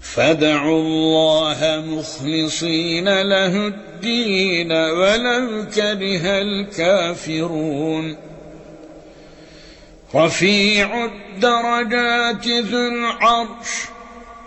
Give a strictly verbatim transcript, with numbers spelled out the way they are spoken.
فادعوا الله مخلصين له الدين ولو كره الكافرون رفيع الدرجات ذو العرش